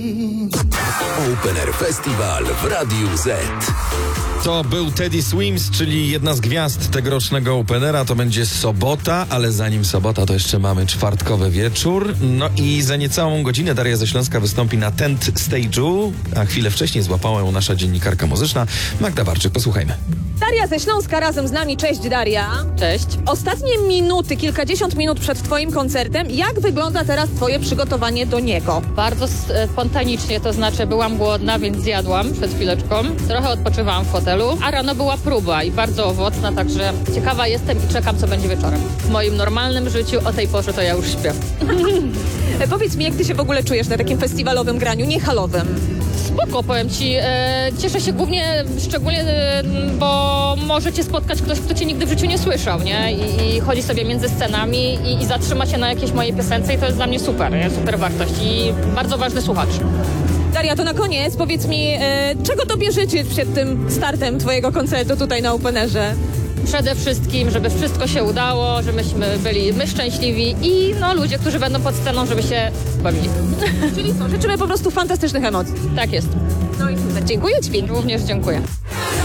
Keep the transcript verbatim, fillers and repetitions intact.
Opener Festiwal w Radiu Z. To był Teddy Swims, czyli jedna z gwiazd tegorocznego Openera. To będzie sobota, ale zanim sobota, to jeszcze mamy czwartkowy wieczór. No i za niecałą godzinę Daria ze Śląska wystąpi na Tent Stage'u, a chwilę wcześniej złapała ją nasza dziennikarka muzyczna Magda Barczyk. Posłuchajmy. Daria ze Śląska razem z nami. Cześć, Daria. Cześć. Ostatnie minuty, kilkadziesiąt minut przed twoim koncertem. Jak wygląda teraz twoje przygotowanie do niego? Bardzo spontanicznie, to znaczy byłam głodna, więc zjadłam przed chwileczką. Trochę odpoczywałam w fotelu, a rano była próba i bardzo owocna, także ciekawa jestem i czekam, co będzie wieczorem. W moim normalnym życiu o tej porze to ja już śpię. Powiedz mi, jak ty się w ogóle czujesz na takim festiwalowym graniu, nie halowym? Spoko, powiem ci. E, cieszę się głównie, szczególnie, e, bo możecie spotkać ktoś, kto cię nigdy w życiu nie słyszał, nie? I, i chodzi sobie między scenami i, i zatrzyma się na jakiejś mojej piosence i to jest dla mnie super, nie? Super wartość i bardzo ważny słuchacz. Daria, to na koniec powiedz mi, e, czego tobie życzyć przed tym startem twojego koncertu tutaj na Openerze? Przede wszystkim, żeby wszystko się udało, żebyśmy byli my szczęśliwi i no ludzie, którzy będą pod sceną, żeby się bawili. Czyli co, życzymy po prostu fantastycznych emocji. Tak jest. No i super. Dziękuję ci. Również dziękuję.